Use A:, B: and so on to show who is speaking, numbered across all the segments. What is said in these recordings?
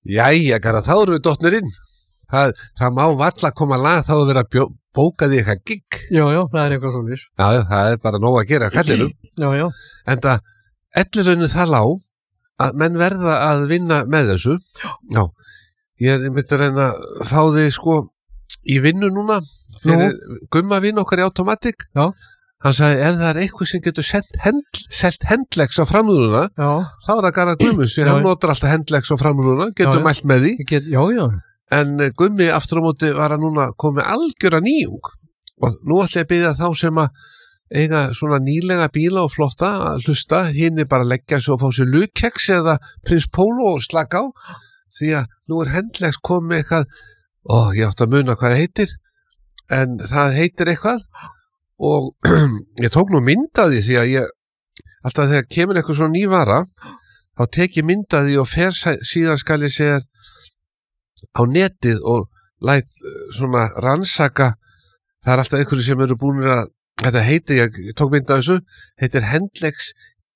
A: Jæja, Garðar, þá erum við dottnir inn. Það má varla koma lag þá að vera bókað í eitthvað gigg.
B: Já, það er eitthvað svoleiðis.
A: Já, það er bara nóg að gera kallinum.
B: Já.
A: En það, elliraunin það lá að menn verða að vinna með þessu. Já. Ég myndi að reyna að fá þig sko í vinnu núna fyrir Gumma vinn okkar í Automatic.
B: Já.
A: Hann sagði, ef það er eitthvað sem getur selt Hendlex á framrúðuna, þá er það Garðar Guðmunds, því hann notar alltaf Hendlex á framrúðuna, getur mælt með því.
B: Já.
A: En Gummi aftur á móti var að núna komið algjöra nýjung. Og nú ætla ég að biðja þá sem að eiga svona nýlega bíla og flotta að hlusta, hinn er bara að leggja sig og fá sér Lukeks eða Prins Pólo og slaka á, því að nú er Hendlex komið eitthvað, ég átti að muna hvað það heitir, en það heitir eitthvað, og ég tók nú mynd af því því að alltaf þegar kemur eitthvað svona ný vara þá tek ég mynd af því og fer síðan skal ég segja á netið og læt svona rannsaka, það er alltaf einhverju sem eru búin að, þetta heitir, ég tók mynd af þessu, heitir Hendlex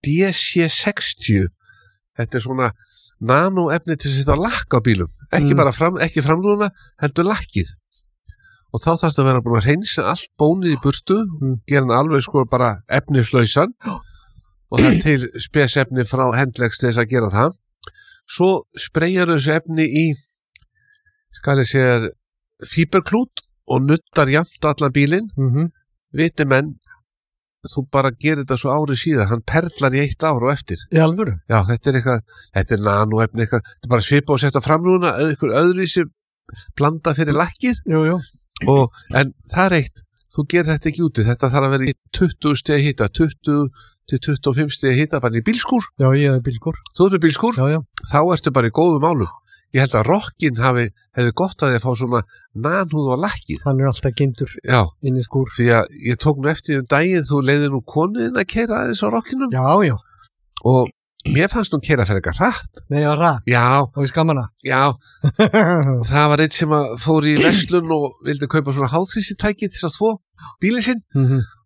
A: DC60, þetta er svona nanoefni til að setja á lakk á bílum, ekki bara ekki framrúðuna, heldur lakkið. Og þá þarfst að vera búin að hreinsa allt bónið í burtu, gera hann alveg sko bara efnislausan og það er til spesefni frá Hendlex til þess að gera það. Svo spreyjar þessu efni í, skal ég segja, fíberklút og nuttar jafnt allan bílinn. Viti menn, þú bara gerir þetta svo árið síðan, hann perlar í 1 ár og eftir.
B: Í alvöru?
A: Já, þetta er nanoefni eitthvað, þetta er bara svipa og setja framrúðuna, eitthvað öðruvísi blanda fyrir lakkið.
B: Jú.
A: En það er eitt, þú gerir þetta ekki úti, þetta þarf að vera í 20 stigi hita, 20 til 25 stigi hita bara í bílskúr.
B: Já, ég er bílskúr.
A: Þú er með bílskúr?
B: Já.
A: Þá ertu bara í góðum málum. Ég held að rockin hefði gott að þið að fá svona nanhúð og lakkið. Hann
B: er alltaf geymdur inn í skúr.
A: Því að ég tók nú eftir daginn, þú leiði nú konuðin að keyra aðeins á rockinum.
B: Já.
A: Og mér fannst hún keyra fyrir eitthvað hratt.
B: Nei, það var hratt?
A: Já.
B: Og í skammana?
A: Já. Það var einn sem fór í verslun og vildi kaupa svona háþrýstitæki til að þvo bílinn sinn.